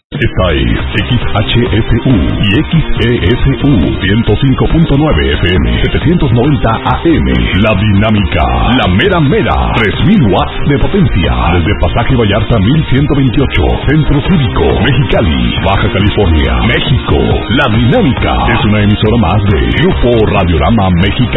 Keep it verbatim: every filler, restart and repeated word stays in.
Esta es X H F U y X E S U ciento cinco punto nueve F M, setecientos noventa A M. La Dinámica, la mera mera, tres mil watts de potencia. Desde Pasaje Vallarta mil ciento veintiocho, Centro Cívico, Mexicali, Baja California, México. La Dinámica es una emisora más de Grupo Radiorama Mexicano.